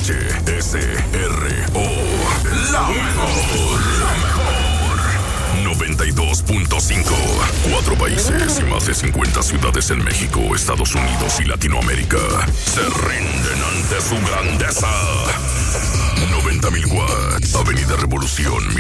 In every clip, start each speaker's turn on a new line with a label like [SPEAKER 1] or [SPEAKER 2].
[SPEAKER 1] HSRO. La mejor. 92.5. 4 países y más de 50 ciudades en México, Estados Unidos y Latinoamérica se rinden ante su grandeza. 90,000 watts. Avenida Revolución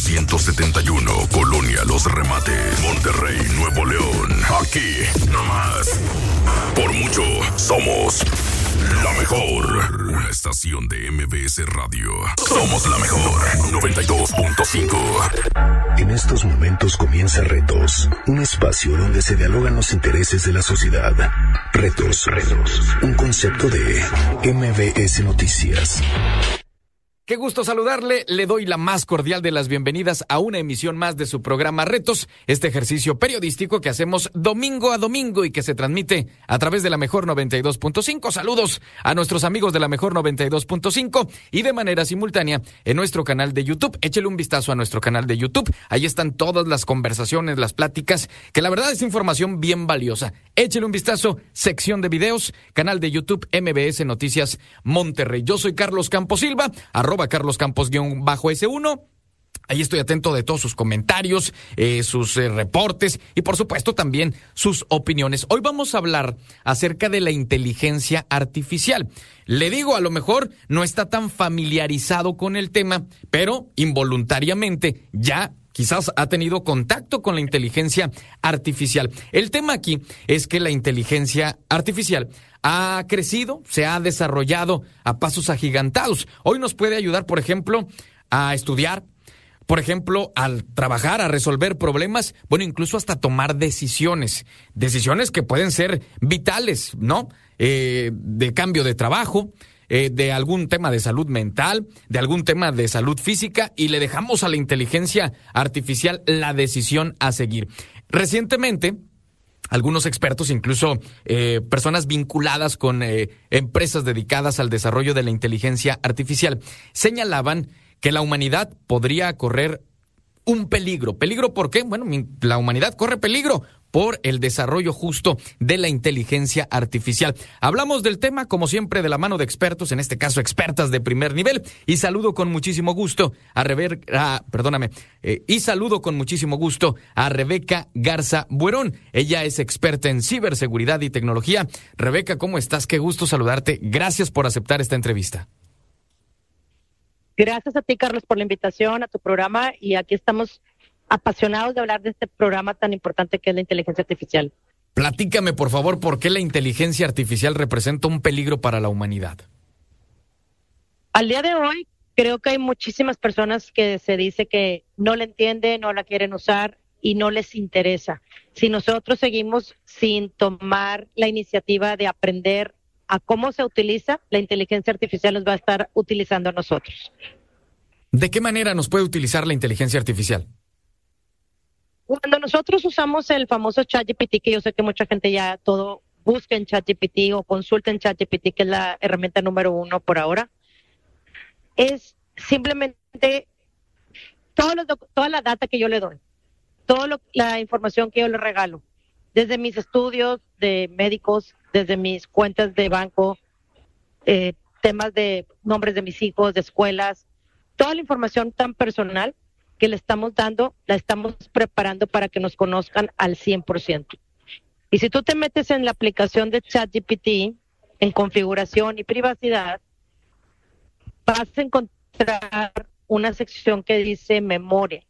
[SPEAKER 1] 1471, Colonia Los Remates, Monterrey, Nuevo León. Aquí, nomás. Por mucho, somos la mejor. Una estación de MBS Radio. Somos la mejor. 92.5.
[SPEAKER 2] En estos momentos comienza Retos, un espacio donde se dialogan los intereses de la sociedad. Retos. Un concepto de MBS Noticias.
[SPEAKER 3] Qué gusto saludarle, le doy la más cordial de las bienvenidas a una emisión más de su programa Retos, este ejercicio periodístico que hacemos domingo a domingo y que se transmite a través de la Mejor 92.5. Saludos a nuestros amigos de la Mejor 92.5 y de manera simultánea en nuestro canal de YouTube. Échele un vistazo a nuestro canal de YouTube, ahí están todas las conversaciones, las pláticas, que la verdad es información bien valiosa. Échele un vistazo, sección de videos, canal de YouTube MBS Noticias Monterrey. Yo soy Carlos Campos Silva, Carlos Campos-S1. Ahí estoy atento de todos sus comentarios, sus reportes y por supuesto también sus opiniones. Hoy vamos a hablar acerca de la inteligencia artificial. Le digo, a lo mejor no está tan familiarizado con el tema, pero involuntariamente ya quizás ha tenido contacto con la inteligencia artificial. El tema aquí es que la inteligencia artificial ha crecido, se ha desarrollado a pasos agigantados. Hoy nos puede ayudar, por ejemplo, a estudiar, por ejemplo, al trabajar, a resolver problemas, bueno, incluso hasta tomar decisiones que pueden ser vitales, ¿no? De cambio de trabajo, de algún tema de salud mental, de algún tema de salud física, y le dejamos a la inteligencia artificial la decisión a seguir. Recientemente, algunos expertos, incluso personas vinculadas con empresas dedicadas al desarrollo de la inteligencia artificial, señalaban que la humanidad podría correr un peligro. ¿Peligro por qué? Bueno, la humanidad corre peligro por el desarrollo justo de la inteligencia artificial. Hablamos del tema, como siempre, de la mano de expertos, en este caso expertas de primer nivel, y saludo con muchísimo gusto a Rebeca Garza Buerón. Ella es experta en ciberseguridad y tecnología. Rebeca, ¿cómo estás? Qué gusto saludarte. Gracias por aceptar esta entrevista.
[SPEAKER 4] Gracias a ti, Carlos, por la invitación a tu programa, y aquí estamos apasionados de hablar de este programa tan importante que es la inteligencia artificial.
[SPEAKER 3] Platícame, por favor, ¿por qué la inteligencia artificial representa un peligro para la humanidad?
[SPEAKER 4] Al día de hoy, creo que hay muchísimas personas que se dice que no la entienden, no la quieren usar y no les interesa. Si nosotros seguimos sin tomar la iniciativa de aprender a cómo se utiliza, la inteligencia artificial nos va a estar utilizando a nosotros.
[SPEAKER 3] ¿De qué manera nos puede utilizar la inteligencia artificial?
[SPEAKER 4] Cuando nosotros usamos el famoso ChatGPT, que yo sé que mucha gente ya todo busca en ChatGPT o consulta en ChatGPT, que es la herramienta número 1 por ahora, es simplemente toda la data que yo le doy, la información que yo le regalo, desde mis estudios de médicos, desde mis cuentas de banco, temas de nombres de mis hijos, de escuelas, toda la información tan personal que le estamos dando, la estamos preparando para que nos conozcan al 100%. Y si tú te metes en la aplicación de ChatGPT, en configuración y privacidad, vas a encontrar una sección que dice memoria.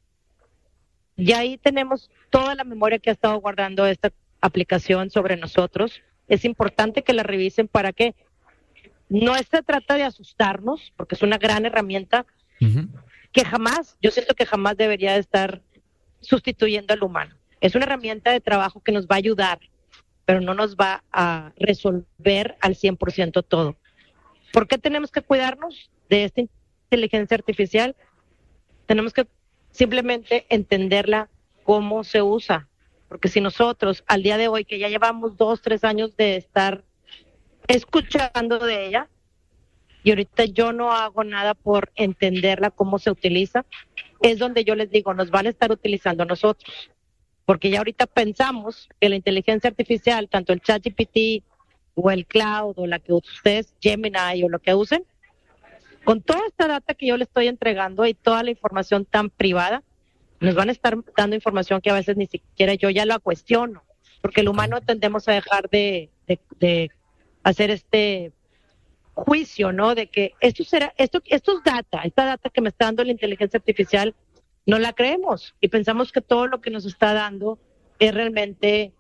[SPEAKER 4] Y ahí tenemos toda la memoria que ha estado guardando esta aplicación sobre nosotros. Es importante que la revisen para que no se trata de asustarnos, porque es una gran herramienta, que yo siento que jamás debería estar sustituyendo al humano. Es una herramienta de trabajo que nos va a ayudar, pero no nos va a resolver al 100% todo. ¿Por qué tenemos que cuidarnos de esta inteligencia artificial? Tenemos que simplemente entenderla, cómo se usa, porque si nosotros al día de hoy, que ya llevamos 2-3 años de estar escuchando de ella, y ahorita yo no hago nada por entenderla, cómo se utiliza, es donde yo les digo, nos van a estar utilizando a nosotros. Porque ya ahorita pensamos que la inteligencia artificial, tanto el ChatGPT o el Cloud o la que ustedes, Gemini o lo que usen, con toda esta data que yo le estoy entregando y toda la información tan privada, nos van a estar dando información que a veces ni siquiera yo ya la cuestiono, porque el humano tendemos a dejar de hacer este juicio, ¿no? De que esto es data, esta data que me está dando la inteligencia artificial, no la creemos y pensamos que todo lo que nos está dando es realmente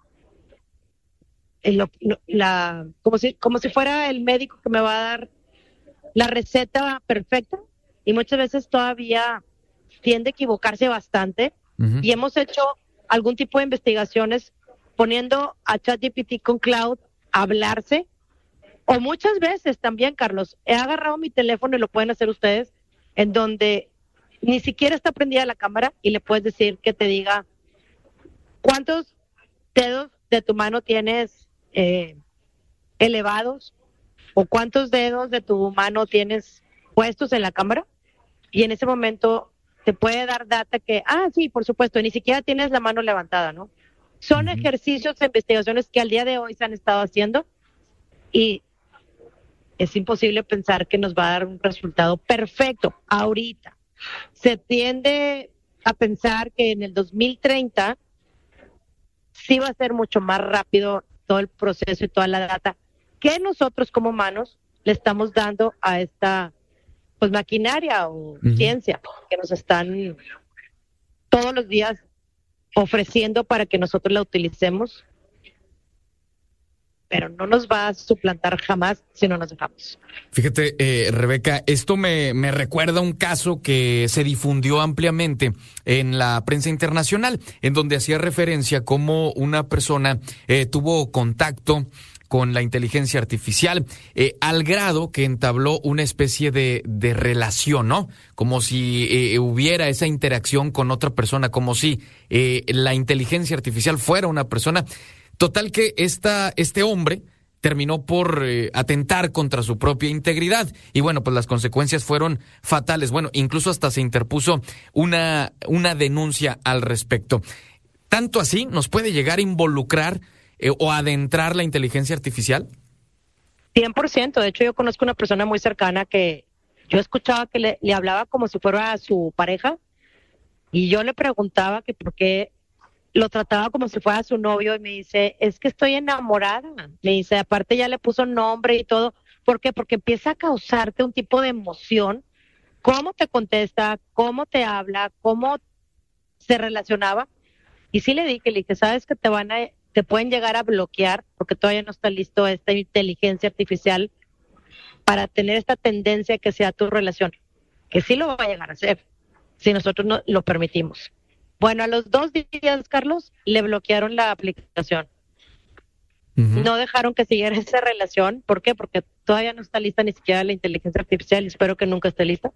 [SPEAKER 4] como si fuera el médico que me va a dar la receta perfecta, y muchas veces todavía tiende a equivocarse bastante. Y hemos hecho algún tipo de investigaciones poniendo a ChatGPT con Cloud a hablarse, o muchas veces también, Carlos, he agarrado mi teléfono, y lo pueden hacer ustedes, en donde ni siquiera está prendida la cámara y le puedes decir que te diga cuántos dedos de tu mano tienes elevados, o cuántos dedos de tu mano tienes puestos en la cámara, y en ese momento te puede dar data que, sí, por supuesto, ni siquiera tienes la mano levantada, ¿no? Son ejercicios de investigaciones que al día de hoy se han estado haciendo, y es imposible pensar que nos va a dar un resultado perfecto ahorita. Se tiende a pensar que en el 2030 sí va a ser mucho más rápido todo el proceso y toda la data que nosotros como humanos le estamos dando a esta maquinaria o ciencia que nos están todos los días ofreciendo para que nosotros la utilicemos, pero no nos va a suplantar jamás si no nos dejamos.
[SPEAKER 3] Fíjate, Rebeca, esto me recuerda un caso que se difundió ampliamente en la prensa internacional, en donde hacía referencia cómo una persona tuvo contacto con la inteligencia artificial, al grado que entabló una especie de relación, ¿no? Como si hubiera esa interacción con otra persona, como si la inteligencia artificial fuera una persona. Total que este hombre terminó por atentar contra su propia integridad, y bueno, pues las consecuencias fueron fatales. Bueno, incluso hasta se interpuso una denuncia al respecto. ¿Tanto así nos puede llegar a involucrar o adentrar la inteligencia artificial?
[SPEAKER 4] 100%. De hecho, yo conozco una persona muy cercana que yo escuchaba que le hablaba como si fuera a su pareja, y yo le preguntaba que por qué lo trataba como si fuera su novio, y me dice, es que estoy enamorada. Me dice, aparte ya le puso nombre y todo. ¿Por qué? Porque empieza a causarte un tipo de emoción, cómo te contesta, cómo te habla, cómo se relacionaba. Y sí le dije, sabes que te pueden llegar a bloquear porque todavía no está listo esta inteligencia artificial para tener esta tendencia que sea tu relación, que sí lo va a llegar a hacer si nosotros no lo permitimos. Bueno, a los 2 días, Carlos, le bloquearon la aplicación. No dejaron que siguiera esa relación. ¿Por qué? Porque todavía no está lista ni siquiera la inteligencia artificial, y espero que nunca esté lista.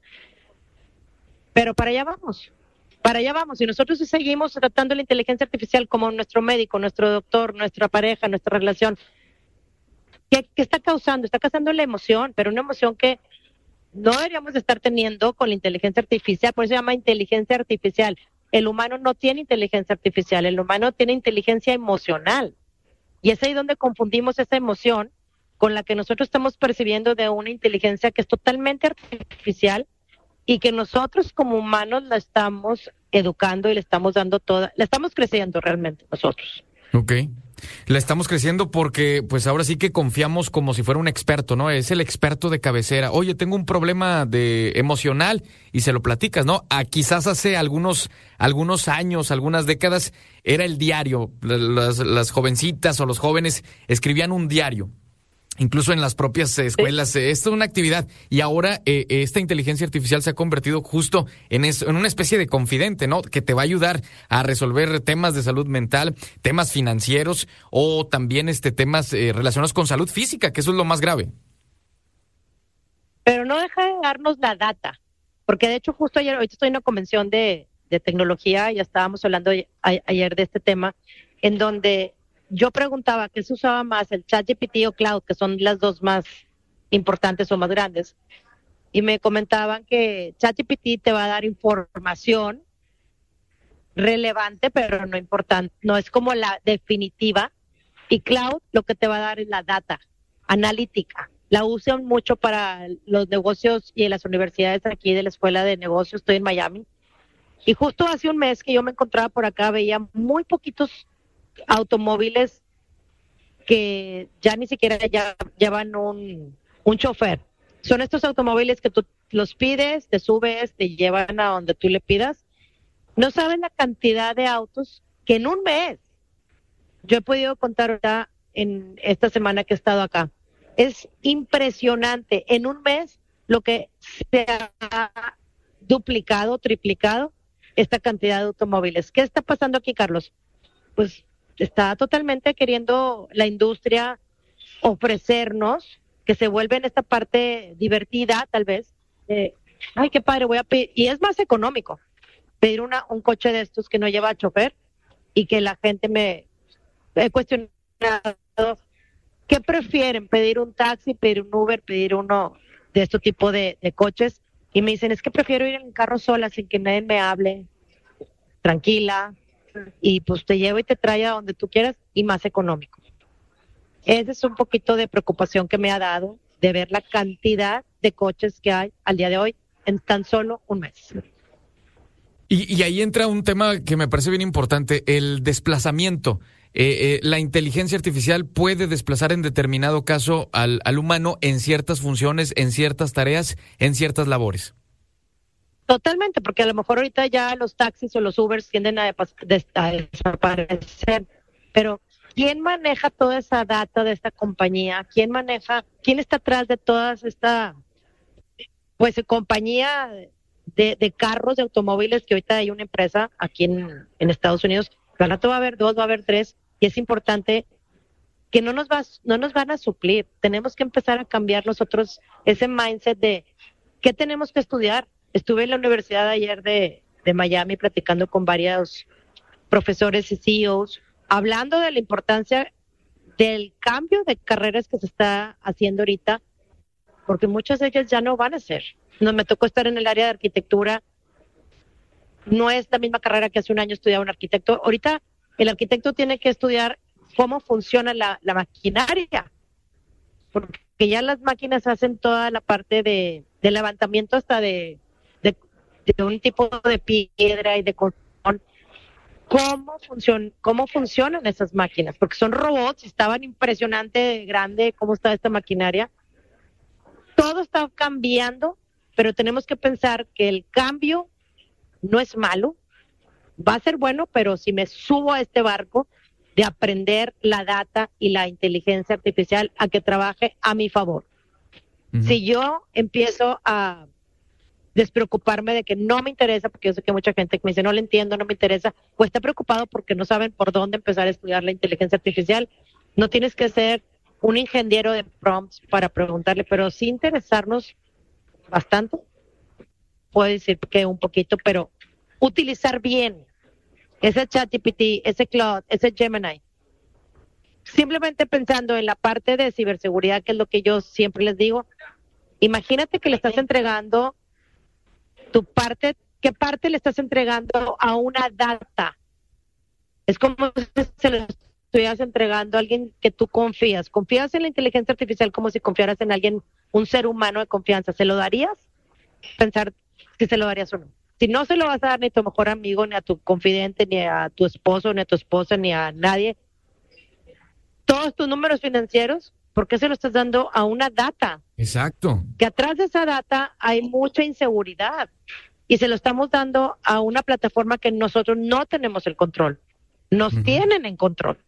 [SPEAKER 4] Pero para allá vamos. Y nosotros seguimos tratando la inteligencia artificial como nuestro médico, nuestro doctor, nuestra pareja, nuestra relación. ¿Qué está causando? Está causando la emoción, pero una emoción que no deberíamos de estar teniendo con la inteligencia artificial. Por eso se llama inteligencia artificial. El humano no tiene inteligencia artificial, el humano tiene inteligencia emocional. Y es ahí donde confundimos esa emoción con la que nosotros estamos percibiendo de una inteligencia que es totalmente artificial, y que nosotros como humanos la estamos educando y le estamos dando la estamos creciendo realmente nosotros.
[SPEAKER 3] Ok. La estamos creciendo porque pues ahora sí que confiamos como si fuera un experto, ¿no? Es el experto de cabecera. Oye, tengo un problema emocional, y se lo platicas, ¿no? Quizás hace algunos años, algunas décadas, era el diario. Las jovencitas o los jóvenes escribían un diario. Incluso en las propias escuelas, esto es una actividad, y ahora esta inteligencia artificial se ha convertido justo en una especie de confidente, ¿no? Que te va a ayudar a resolver temas de salud mental, temas financieros, o también temas relacionados con salud física, que eso es lo más grave.
[SPEAKER 4] Pero no deja de darnos la data, porque de hecho justo ahorita estoy en una convención de tecnología, ya estábamos hablando ayer de este tema, en donde yo preguntaba qué se usaba más, el ChatGPT o Cloud, que son las dos más importantes o más grandes, y me comentaban que ChatGPT te va a dar información relevante, pero no importante, no es como la definitiva, y Cloud lo que te va a dar es la data analítica, la usan mucho para los negocios y en las universidades aquí de la Escuela de Negocios. Estoy en Miami. Y justo hace un mes que yo me encontraba por acá, veía muy poquitos automóviles que ya ni siquiera llevan un chofer. Son estos automóviles que tú los pides, te subes, te llevan a donde tú le pidas. No saben la cantidad de autos que en un mes, yo he podido contar ahora en esta semana que he estado acá. Es impresionante. En un mes lo que se ha duplicado, triplicado esta cantidad de automóviles. ¿Qué está pasando aquí, Carlos? Pues está totalmente queriendo la industria ofrecernos que se vuelve en esta parte divertida, tal vez. Ay, qué padre, voy a pedir. Y es más económico pedir un coche de estos que no lleva chofer y que la gente me he cuestionado. ¿Qué prefieren? ¿Pedir un taxi, pedir un Uber, pedir uno de este tipo de coches? Y me dicen, es que prefiero ir en el carro sola sin que nadie me hable, tranquila, y pues te llevo y te trae a donde tú quieras y más económico. Ese es un poquito de preocupación que me ha dado de ver la cantidad de coches que hay al día de hoy en tan solo un mes.
[SPEAKER 3] Y ahí entra un tema que me parece bien importante, el desplazamiento. La inteligencia artificial puede desplazar en determinado caso al humano en ciertas funciones, en ciertas tareas, en ciertas labores.
[SPEAKER 4] Totalmente, porque a lo mejor ahorita ya los taxis o los Ubers tienden a desaparecer, pero ¿quién maneja toda esa data de esta compañía? ¿Quién está atrás de toda esta compañía de carros, de automóviles, que ahorita hay una empresa aquí en Estados Unidos? Al rato va a haber 2, va a haber 3, y es importante que no nos van a suplir. Tenemos que empezar a cambiar nosotros ese mindset de ¿qué tenemos que estudiar? Estuve en la universidad ayer de Miami platicando con varios profesores y CEOs, hablando de la importancia del cambio de carreras que se está haciendo ahorita, porque muchas de ellas ya no van a ser. Me tocó estar en el área de arquitectura. No es la misma carrera que hace un año estudiaba un arquitecto. Ahorita el arquitecto tiene que estudiar cómo funciona la maquinaria, porque ya las máquinas hacen toda la parte de levantamiento hasta de un tipo de piedra y de construcción. ¿Cómo funcionan esas máquinas? Porque son robots y estaban impresionante grande cómo está esta maquinaria. Todo está cambiando, pero tenemos que pensar que el cambio no es malo, va a ser bueno, pero si me subo a este barco de aprender la data y la inteligencia artificial a que trabaje a mi favor. Uh-huh. Si yo empiezo a despreocuparme de que no me interesa, porque yo sé que mucha gente que me dice no le entiendo, no me interesa, o está preocupado porque no saben por dónde empezar a estudiar la inteligencia artificial, no tienes que ser un ingeniero de prompts para preguntarle, pero sí interesarnos bastante, puedo decir que un poquito, pero utilizar bien ese ChatGPT, ese Claude, ese Gemini, simplemente pensando en la parte de ciberseguridad, que es lo que yo siempre les digo. Imagínate que le estás entregando tu parte, ¿qué parte le estás entregando a una data? Es como si se lo estuvieras entregando a alguien que tú confías. ¿Confías en la inteligencia artificial como si confiaras en alguien, un ser humano de confianza? ¿Se lo darías? Pensar si se lo darías o no. Si no se lo vas a dar ni a tu mejor amigo, ni a tu confidente, ni a tu esposo, ni a tu esposa, ni a nadie, todos tus números financieros, ¿por qué se lo estás dando a una data?
[SPEAKER 3] Exacto.
[SPEAKER 4] Que atrás de esa data hay mucha inseguridad y se lo estamos dando a una plataforma que nosotros no tenemos el control. Nos tienen en control.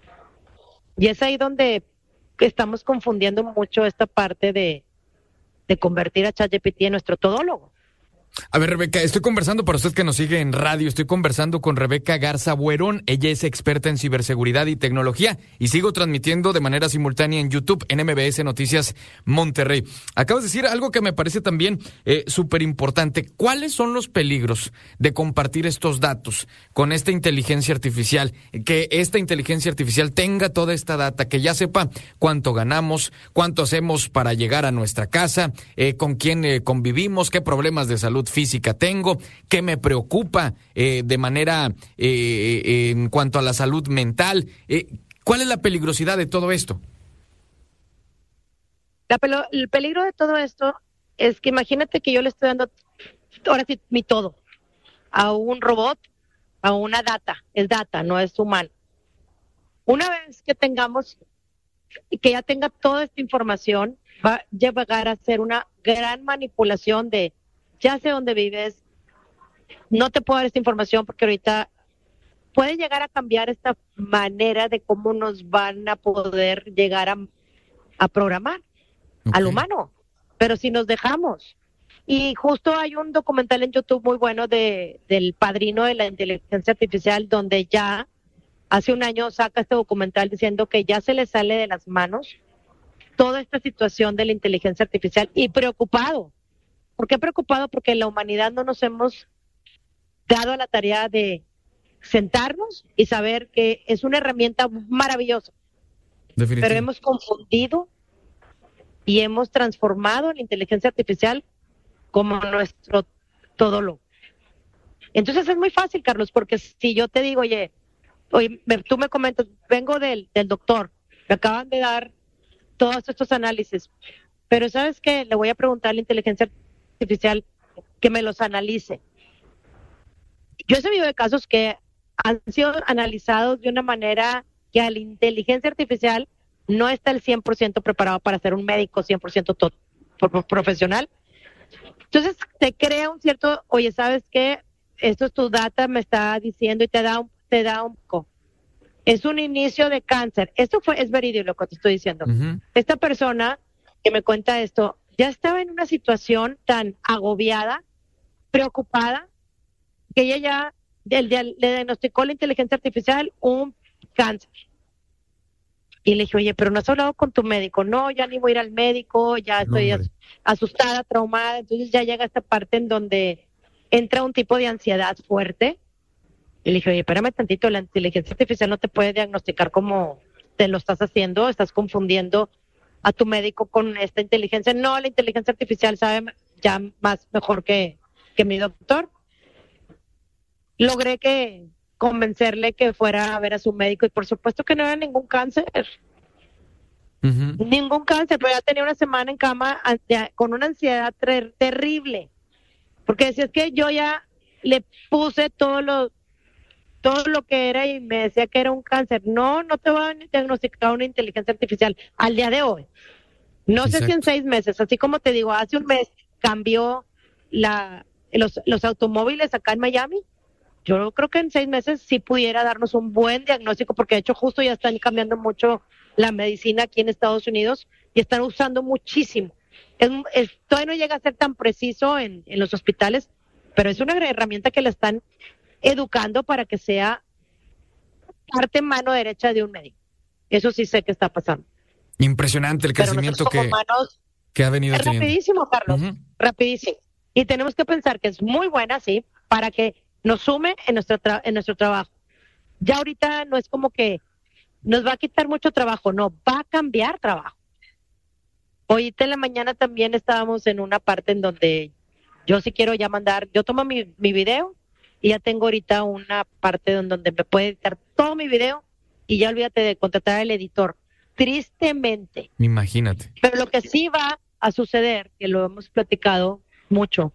[SPEAKER 4] Y es ahí donde estamos confundiendo mucho esta parte de convertir a ChatGPT en nuestro todólogo.
[SPEAKER 3] A ver, Rebeca, estoy conversando, para usted que nos sigue en radio, estoy conversando con Rebeca Garza Buerón. Ella es experta en ciberseguridad y tecnología y sigo transmitiendo de manera simultánea en YouTube, en MBS Noticias Monterrey. Acabas de decir algo que me parece también súper importante. ¿Cuáles son los peligros de compartir estos datos con esta inteligencia artificial? Que esta inteligencia artificial tenga toda esta data, que ya sepa cuánto ganamos, cuánto hacemos para llegar a nuestra casa, con quién convivimos, qué problemas de salud física tengo, qué me preocupa de manera en cuanto a la salud mental. ¿Cuál es la peligrosidad de todo esto?
[SPEAKER 4] El peligro de todo esto es que imagínate que yo le estoy dando, ahora sí, mi todo, a un robot, a una data, es data, no es humano. Una vez que tengamos, que ya tenga toda esta información, va a llegar a ser una gran manipulación de, ya sé dónde vives, no te puedo dar esta información porque ahorita puede llegar a cambiar esta manera de cómo nos van a poder llegar a programar al humano, pero si nos dejamos. Y justo hay un documental en YouTube muy bueno del padrino de la inteligencia artificial, donde ya hace un año saca este documental diciendo que ya se le sale de las manos toda esta situación de la inteligencia artificial, y preocupado. ¿Por qué preocupado? Porque la humanidad no nos hemos dado a la tarea de sentarnos y saber que es una herramienta maravillosa.
[SPEAKER 3] Definitivo.
[SPEAKER 4] Pero hemos confundido y hemos transformado la inteligencia artificial como nuestro todólogo. Entonces es muy fácil, Carlos, porque si yo te digo, oye, tú me comentas, vengo del doctor, me acaban de dar todos estos análisis, pero ¿sabes qué? Le voy a preguntar a la inteligencia artificial que me los analice. Yo he sabido de casos que han sido analizados de una manera que a la inteligencia artificial no está el 100% preparado para ser un médico 100% profesional. Entonces te crea un cierto, oye, ¿sabes qué? Esto es tu data, me está diciendo, y te da un poco. Es un inicio de cáncer. Esto es verídico lo que te estoy diciendo. Uh-huh. Esta persona que me cuenta esto ya estaba en una situación tan agobiada, preocupada, que ella ya le diagnosticó la inteligencia artificial un cáncer. Y le dije, oye, pero no has hablado con tu médico. No, ya ni voy a ir al médico, ya estoy asustada, traumada. Entonces ya llega esta parte en donde entra un tipo de ansiedad fuerte. Y le dije, oye, espérame tantito, la inteligencia artificial no te puede diagnosticar como te lo estás haciendo, estás confundiendo a tu médico con esta inteligencia. No, la inteligencia artificial sabe ya mejor que mi doctor. Logré convencerle que fuera a ver a su médico, y por supuesto que no era ningún cáncer. Uh-huh. Ningún cáncer, pero ya tenía una semana en cama con una ansiedad terrible. Porque decía, es que yo ya le puse todo lo que era y me decía que era un cáncer. No te va a diagnosticar una inteligencia artificial al día de hoy. No Exacto. sé si en 6 meses, así como te digo, hace un mes cambió los automóviles acá en Miami. Yo creo que en 6 meses sí pudiera darnos un buen diagnóstico, porque de hecho justo ya están cambiando mucho la medicina aquí en Estados Unidos y están usando muchísimo. Todavía no llega a ser tan preciso en los hospitales, pero es una herramienta que la están educando para que sea parte mano derecha de un médico. Eso sí sé que está pasando.
[SPEAKER 3] Impresionante el crecimiento que ha venido teniendo.
[SPEAKER 4] Rapidísimo, Carlos, uh-huh. Rapidísimo. Y tenemos que pensar que es muy buena, sí, para que nos sume en nuestro trabajo. Ya ahorita no es como que nos va a quitar mucho trabajo, no, va a cambiar trabajo. Hoy en la mañana también estábamos en una parte en donde yo sí quiero ya mandar, yo tomo mi video y ya tengo ahorita una parte donde me puede editar todo mi video y ya olvídate de contratar al editor. Tristemente.
[SPEAKER 3] Imagínate.
[SPEAKER 4] Pero lo que sí va a suceder, que lo hemos platicado mucho,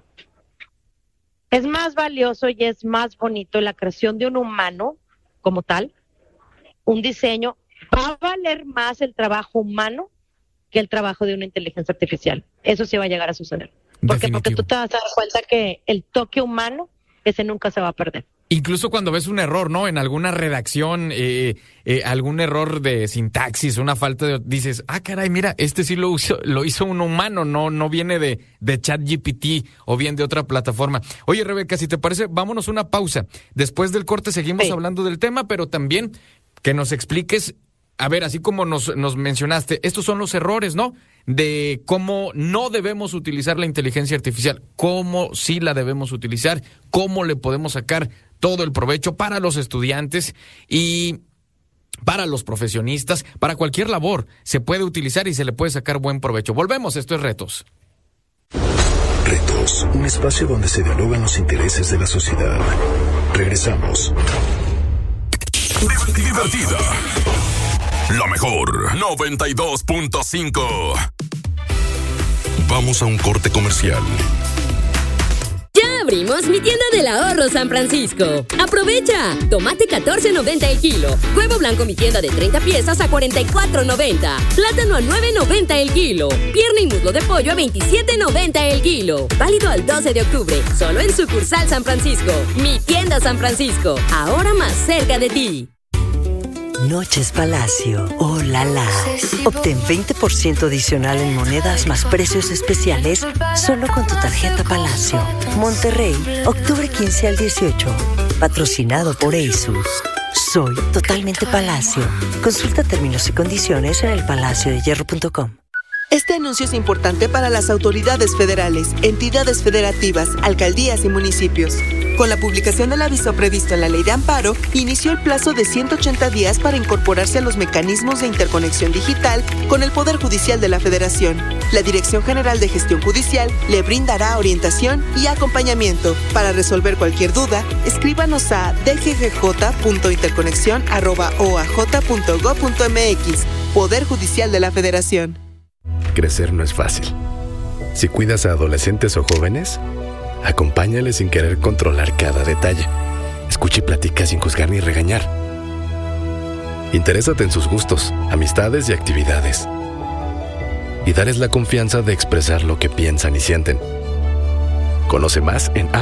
[SPEAKER 4] es más valioso y es más bonito la creación de un humano como tal, un diseño. Va a valer más el trabajo humano que el trabajo de una inteligencia artificial. Eso sí va a llegar a suceder. Porque tú te vas a dar cuenta que el toque humano, ese nunca se va a perder.
[SPEAKER 3] Incluso cuando ves un error, ¿no? En alguna redacción, algún error de sintaxis, una falta de... Dices, caray, mira, este sí lo hizo un humano, no viene de ChatGPT o bien de otra plataforma. Oye, Rebeca, si te parece, vámonos una pausa. Después del corte seguimos hablando del tema, pero también que nos expliques, a ver, así como nos mencionaste, estos son los errores, ¿no? De cómo no debemos utilizar la inteligencia artificial, cómo sí la debemos utilizar, cómo le podemos sacar todo el provecho para los estudiantes y para los profesionistas, para cualquier labor se puede utilizar y se le puede sacar buen provecho. Volvemos, esto es Retos.
[SPEAKER 2] Retos, un espacio donde se dialogan los intereses de la sociedad. Regresamos.
[SPEAKER 1] Divertida. La mejor 92.5. Vamos a un corte comercial.
[SPEAKER 5] Ya abrimos mi tienda del ahorro San Francisco. ¡Aprovecha! Tomate 14.90 el kilo. Huevo blanco mi tienda de 30 piezas a 44.90. Plátano a 9.90 el kilo. Pierna y muslo de pollo a 27.90 el kilo. Válido al 12 de octubre. Solo en sucursal San Francisco. Mi tienda San Francisco. Ahora más cerca de ti.
[SPEAKER 6] Noches Palacio. ¡Oh, la la! Obtén 20% adicional en monedas más precios especiales solo con tu tarjeta Palacio. Monterrey, octubre 15 al 18. Patrocinado por ASUS. Soy totalmente Palacio. Consulta términos y condiciones en elpalaciodehierro.com.
[SPEAKER 7] Este anuncio es importante para las autoridades federales, entidades federativas, alcaldías y municipios. Con la publicación del aviso previsto en la Ley de Amparo, inició el plazo de 180 días para incorporarse a los mecanismos de interconexión digital con el Poder Judicial de la Federación. La Dirección General de Gestión Judicial le brindará orientación y acompañamiento. Para resolver cualquier duda, escríbanos a dggj.interconexión@oaj.gov.mx. Poder Judicial de la Federación.
[SPEAKER 2] Crecer no es fácil. Si cuidas a adolescentes o jóvenes, acompáñales sin querer controlar cada detalle. Escucha y platica sin juzgar ni regañar. Interésate en sus gustos, amistades y actividades. Y darles la confianza de expresar lo que piensan y sienten. Conoce más en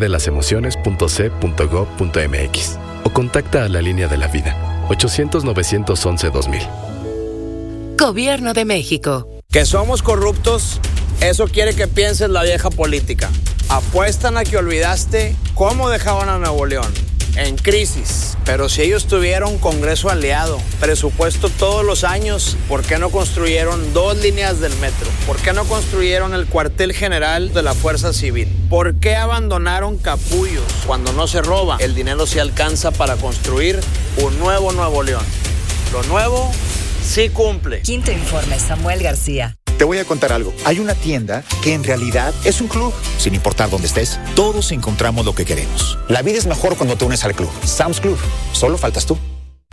[SPEAKER 2] abcdelasemociones.c.gov.mx o contacta a la Línea de la Vida, 800-911-2000.
[SPEAKER 8] Gobierno de México.
[SPEAKER 9] Que somos corruptos, eso quiere que pienses la vieja política. Apuestan a que olvidaste cómo dejaban a Nuevo León, en crisis. Pero si ellos tuvieron Congreso aliado, presupuesto todos los años, ¿por qué no construyeron 2 líneas del metro? ¿Por qué no construyeron el cuartel general de la Fuerza Civil? ¿Por qué abandonaron capullos? Cuando no se roba, el dinero se alcanza para construir un nuevo Nuevo León. Lo nuevo sí cumple.
[SPEAKER 10] Quinto Informe, Samuel García.
[SPEAKER 11] Te voy a contar algo. Hay una tienda que en realidad es un club. Sin importar dónde estés, todos encontramos lo que queremos. La vida es mejor cuando te unes al club. Sam's Club. Solo faltas tú.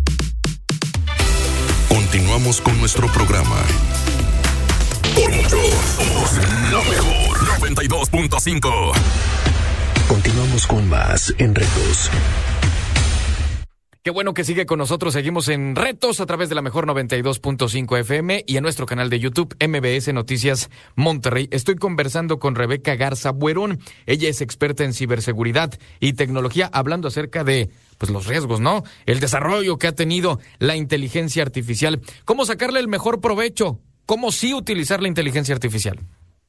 [SPEAKER 1] Continuamos con nuestro programa. Por mucho, somos la mejor 92.5.
[SPEAKER 2] Continuamos con más en Retos.
[SPEAKER 3] Qué bueno que sigue con nosotros. Seguimos en Retos a través de la mejor 92.5 FM y en nuestro canal de YouTube MBS Noticias Monterrey. Estoy conversando con Rebeca Garza Buerón. Ella es experta en ciberseguridad y tecnología, hablando acerca de pues los riesgos, ¿no? El desarrollo que ha tenido la inteligencia artificial. ¿Cómo sacarle el mejor provecho? ¿Cómo sí utilizar la inteligencia artificial?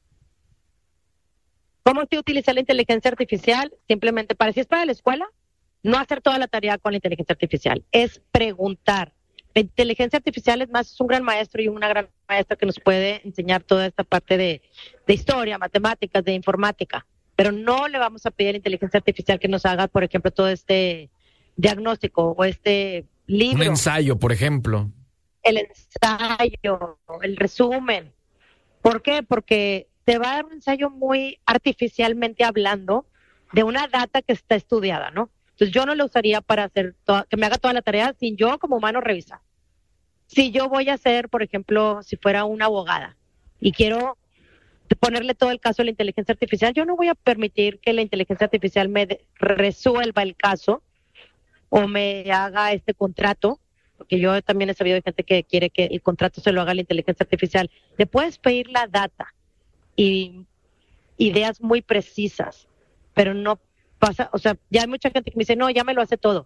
[SPEAKER 4] ¿Cómo sí utilizar la inteligencia artificial? Simplemente si es para la escuela, no hacer toda la tarea con la inteligencia artificial, es preguntar. La inteligencia artificial es un gran maestro y una gran maestra que nos puede enseñar toda esta parte de historia, matemáticas, de informática, pero no le vamos a pedir a la inteligencia artificial que nos haga, por ejemplo, todo este diagnóstico o este libro.
[SPEAKER 3] Un ensayo, por ejemplo.
[SPEAKER 4] El ensayo, el resumen. ¿Por qué? Porque te va a dar un ensayo muy artificialmente hablando de una data que está estudiada, ¿no? Entonces yo no lo usaría para hacer que me haga toda la tarea sin yo como humano revisar. Si yo voy a hacer, por ejemplo, si fuera una abogada y quiero ponerle todo el caso a la inteligencia artificial, yo no voy a permitir que la inteligencia artificial me resuelva el caso o me haga este contrato, porque yo también he sabido de gente que quiere que el contrato se lo haga la inteligencia artificial. Le puedes pedir la data y ideas muy precisas, pero no pasa, o sea, ya hay mucha gente que me dice, no, ya me lo hace todo.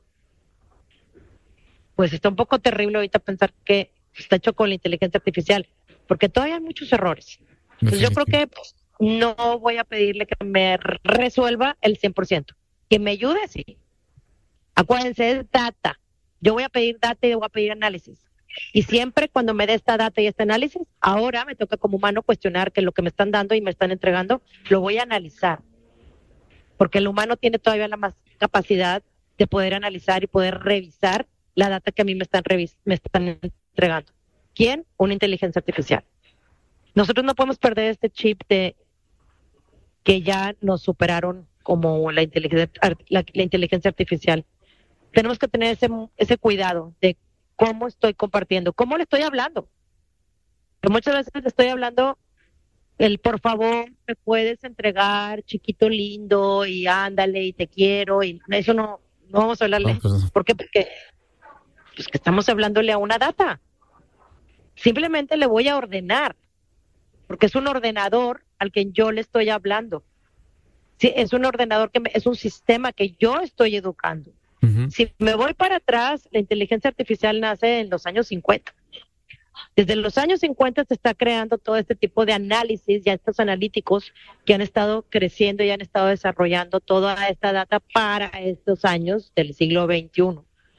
[SPEAKER 4] Pues está un poco terrible ahorita pensar que está hecho con la inteligencia artificial, porque todavía hay muchos errores. Entonces yo creo que no voy a pedirle que me resuelva el 100%. Que me ayude, sí. Acuérdense, es data. Yo voy a pedir data y voy a pedir análisis. Y siempre cuando me dé esta data y este análisis, ahora me toca como humano cuestionar que lo que me están dando y me están entregando, lo voy a analizar. Porque el humano tiene todavía la más capacidad de poder analizar y poder revisar la data que a mí me están entregando. ¿Quién? Una inteligencia artificial. Nosotros no podemos perder este chip de que ya nos superaron como la inteligencia artificial. Tenemos que tener ese cuidado de cómo estoy compartiendo, cómo le estoy hablando. Que muchas veces le estoy hablando por favor, me puedes entregar, chiquito lindo, y ándale, y te quiero, y eso no vamos a hablarle. ¿Por qué? Porque pues que estamos hablándole a una data. Simplemente le voy a ordenar, porque es un ordenador al que yo le estoy hablando. Sí, es un ordenador es un sistema que yo estoy educando. Uh-huh. Si me voy para atrás, la inteligencia artificial nace en los años 50. Desde los años 50 se está creando todo este tipo de análisis, ya estos analíticos que han estado creciendo y han estado desarrollando toda esta data para estos años del siglo XXI.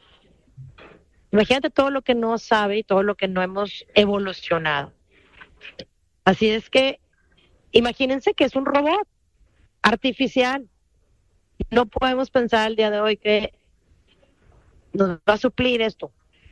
[SPEAKER 4] Imagínate todo lo que no sabe y todo lo que no hemos evolucionado. Así es que imagínense que es un robot artificial. No podemos pensar el día de hoy que nos va a suplir esto.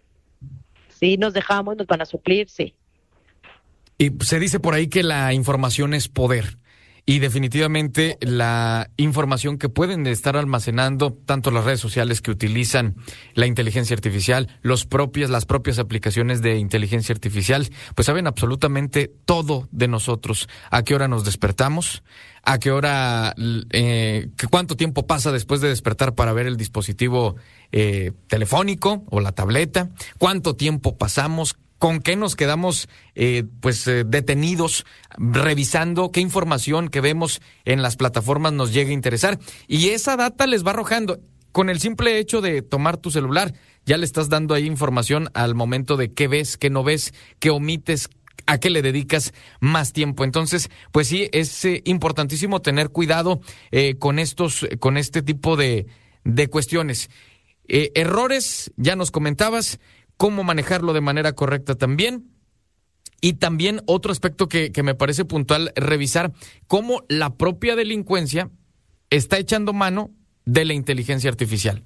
[SPEAKER 4] Si nos dejamos, nos van a suplir, sí.
[SPEAKER 3] Y se dice por ahí que la información es poder. Y definitivamente la información que pueden estar almacenando tanto las redes sociales que utilizan la inteligencia artificial, las propias aplicaciones de inteligencia artificial, pues saben absolutamente todo de nosotros. A qué hora nos despertamos, a qué hora, cuánto tiempo pasa después de despertar para ver el dispositivo telefónico o la tableta, cuánto tiempo pasamos, con qué nos quedamos detenidos revisando, qué información que vemos en las plataformas nos llega a interesar. Y esa data les va arrojando. Con el simple hecho de tomar tu celular, ya le estás dando ahí información al momento de qué ves, qué no ves, qué omites, a qué le dedicas más tiempo. Entonces, pues sí, es importantísimo tener cuidado con este tipo de cuestiones. Errores, ya nos comentabas, cómo manejarlo de manera correcta también. Y también otro aspecto que me parece puntual, revisar cómo la propia delincuencia está echando mano de la inteligencia artificial.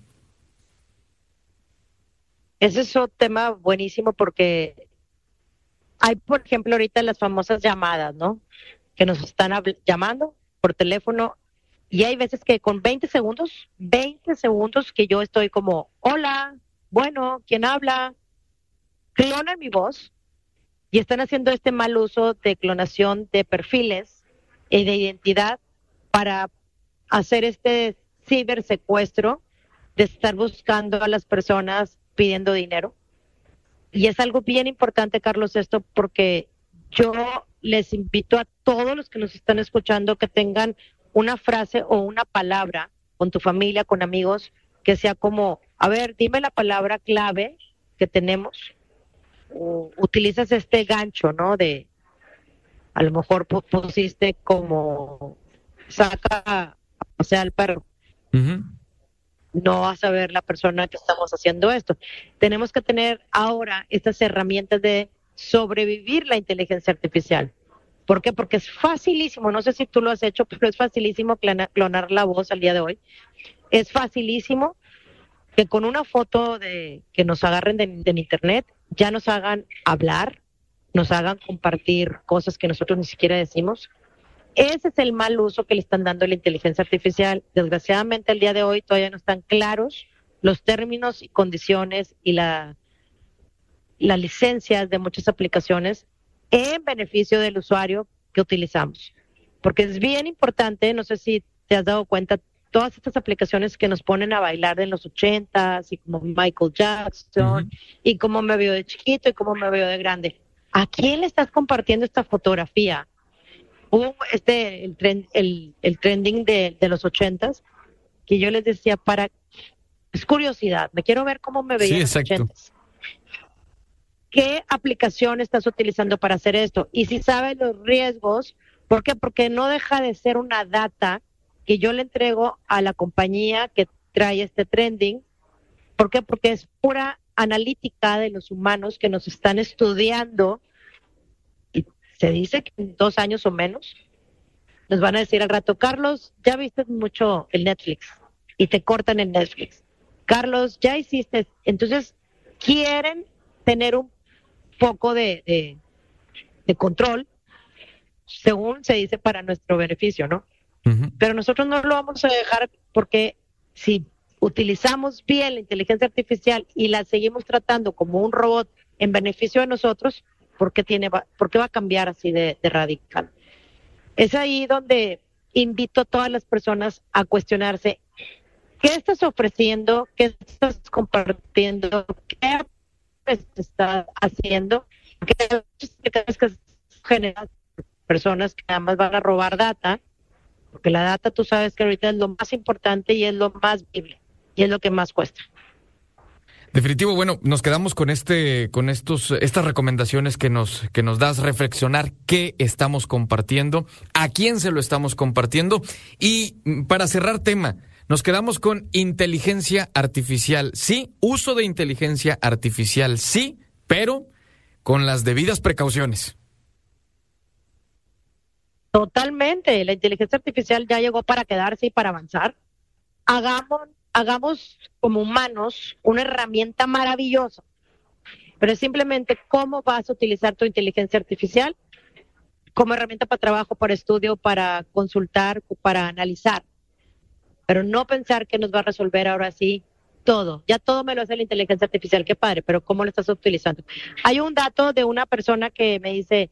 [SPEAKER 4] Ese es un tema buenísimo porque hay, por ejemplo, ahorita las famosas llamadas, ¿no? Que nos están llamando por teléfono y hay veces que con 20 segundos que yo estoy como, hola, bueno, ¿quién habla? Clonan mi voz y están haciendo este mal uso de clonación de perfiles y de identidad para hacer este cibersecuestro de estar buscando a las personas pidiendo dinero. Y es algo bien importante, Carlos, esto, porque yo les invito a todos los que nos están escuchando que tengan una frase o una palabra con tu familia, con amigos, que sea como, a ver, dime la palabra clave que tenemos. O utilizas este gancho, ¿no? De, a lo mejor pusiste como, saca, o sea, al perro. Uh-huh. No vas a ver la persona que estamos haciendo esto. Tenemos que tener ahora estas herramientas de sobrevivir la inteligencia artificial. ¿Por qué? Porque es facilísimo, no sé si tú lo has hecho, pero es facilísimo clonar la voz al día de hoy. Es facilísimo que con una foto que nos agarren de internet, ya nos hagan hablar, nos hagan compartir cosas que nosotros ni siquiera decimos. Ese es el mal uso que le están dando a la inteligencia artificial. Desgraciadamente, el día de hoy todavía no están claros los términos y condiciones y las licencias de muchas aplicaciones en beneficio del usuario que utilizamos. Porque es bien importante, no sé si te has dado cuenta, todas estas aplicaciones que nos ponen a bailar de los 80s y como Michael Jackson, uh-huh, y cómo me veo de chiquito y cómo me veo de grande. ¿A quién le estás compartiendo esta fotografía? Hubo el trending de los 80s que yo les decía es curiosidad, me quiero ver cómo me veía en los 80s. ¿Qué aplicación estás utilizando para hacer esto? Y si sabes los riesgos, ¿por qué? Porque no deja de ser una data que yo le entrego a la compañía que trae este trending. ¿Por qué? Porque es pura analítica de los humanos que nos están estudiando. Y se dice que en 2 años o menos nos van a decir al rato, Carlos, ya viste mucho el Netflix, y te cortan el Netflix. Carlos, ya hiciste. Entonces, quieren tener un poco de control, según se dice, para nuestro beneficio, ¿no? Uh-huh. Pero nosotros no lo vamos a dejar porque si utilizamos bien la inteligencia artificial y la seguimos tratando como un robot en beneficio de nosotros, ¿por qué va a cambiar así de radical? Es ahí donde invito a todas las personas a cuestionarse, ¿qué estás ofreciendo? ¿Qué estás compartiendo? ¿Qué estás haciendo? ¿Qué crees que generan personas que nada más van a robar data? Porque la data, tú sabes que ahorita es lo más importante y es lo más viable y es lo que más cuesta.
[SPEAKER 3] Definitivo, bueno, nos quedamos con estas recomendaciones que nos das, reflexionar qué estamos compartiendo, a quién se lo estamos compartiendo, y para cerrar tema, nos quedamos con inteligencia artificial. Sí, uso de inteligencia artificial, sí, pero con las debidas precauciones.
[SPEAKER 4] Totalmente, la inteligencia artificial ya llegó para quedarse y para avanzar. Hagamos como humanos una herramienta maravillosa, pero simplemente cómo vas a utilizar tu inteligencia artificial como herramienta para trabajo, para estudio, para consultar, para analizar, pero no pensar que nos va a resolver ahora sí todo. Ya todo me lo hace la inteligencia artificial, qué padre, pero ¿cómo lo estás utilizando? Hay un dato de una persona que me dice,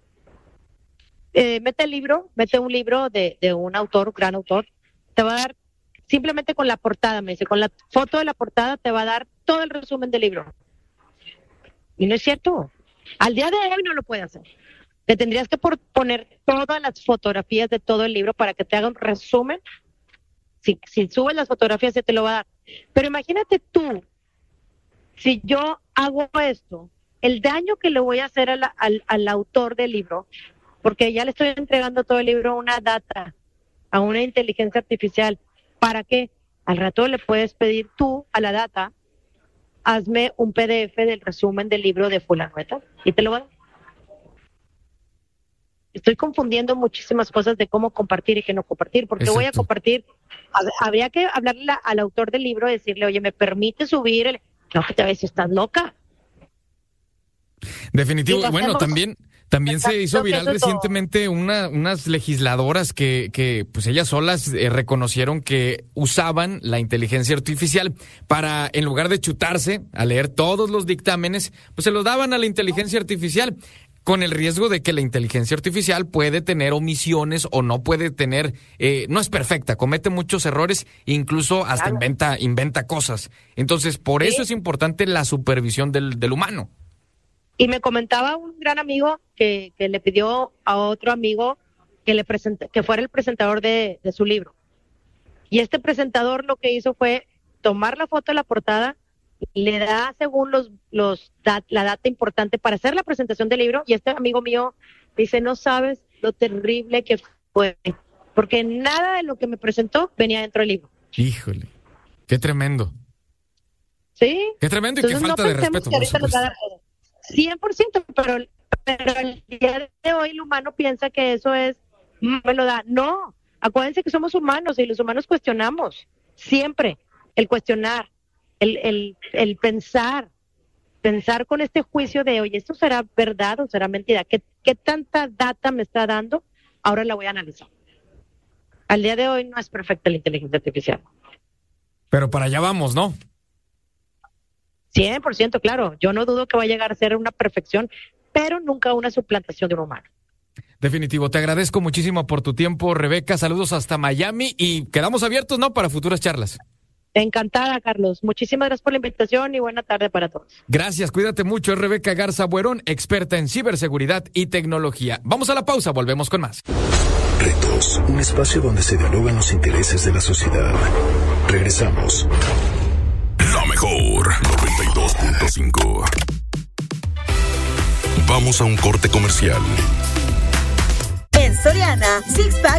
[SPEAKER 4] mete un libro de un autor, un gran autor, te va a dar, simplemente con la portada, me dice, con la foto de la portada te va a dar todo el resumen del libro. Y no es cierto. Al día de hoy no lo puede hacer. Le tendrías que poner todas las fotografías de todo el libro para que te haga un resumen. Si subes las fotografías, se te lo va a dar. Pero imagínate tú, si yo hago esto, el daño que le voy a hacer al autor del libro, porque ya le estoy entregando todo el libro a una data, a una inteligencia artificial. ¿Para qué? Al rato le puedes pedir tú a la data, hazme un PDF del resumen del libro de fulano y te lo va a dar. Estoy confundiendo muchísimas cosas de cómo compartir y qué no compartir, porque Exacto. Voy a compartir, habría que hablarle al autor del libro y decirle, oye, ¿me permite subir? No, que te ves, estás loca.
[SPEAKER 3] Definitivo, bueno, también se hizo viral recientemente unas legisladoras que pues ellas solas reconocieron que usaban la inteligencia artificial para, en lugar de chutarse a leer todos los dictámenes, pues se los daban a la inteligencia artificial, con el riesgo de que la inteligencia artificial puede tener omisiones o no puede tener, no es perfecta, comete muchos errores, incluso hasta inventa cosas. Entonces, por eso es importante la supervisión del humano.
[SPEAKER 4] Y me comentaba un gran amigo que le pidió a otro amigo que fuera el presentador de su libro. Y este presentador lo que hizo fue tomar la foto de la portada, le da según la data importante para hacer la presentación del libro, y este amigo mío dice, no sabes lo terrible que fue, porque nada de lo que me presentó venía dentro del libro.
[SPEAKER 3] Híjole, qué tremendo.
[SPEAKER 4] Sí.
[SPEAKER 3] Qué tremendo y entonces, qué falta de respeto, por supuesto.
[SPEAKER 4] 100%, pero el día de hoy el humano piensa que eso es, me lo da. No, acuérdense que somos humanos y los humanos cuestionamos, siempre, el cuestionar, el pensar con este juicio de, oye, ¿esto será verdad o será mentira? ¿Qué tanta data me está dando? Ahora la voy a analizar. Al día de hoy no es perfecta la inteligencia artificial.
[SPEAKER 3] Pero para allá vamos, ¿no?
[SPEAKER 4] 100%, claro. Yo no dudo que va a llegar a ser una perfección, pero nunca una suplantación de un humano.
[SPEAKER 3] Definitivo. Te agradezco muchísimo por tu tiempo, Rebeca. Saludos hasta Miami y quedamos abiertos, ¿no?, para futuras charlas.
[SPEAKER 4] Encantada, Carlos. Muchísimas gracias por la invitación y buena tarde para todos.
[SPEAKER 3] Gracias, cuídate mucho. Es Rebeca Garza Buerón, experta en ciberseguridad y tecnología. Vamos a la pausa, volvemos con más.
[SPEAKER 2] Retos, un espacio donde se dialogan los intereses de la sociedad. Regresamos.
[SPEAKER 1] La mejor 92.5. Vamos a un corte comercial.
[SPEAKER 12] En Soriana, Six Pack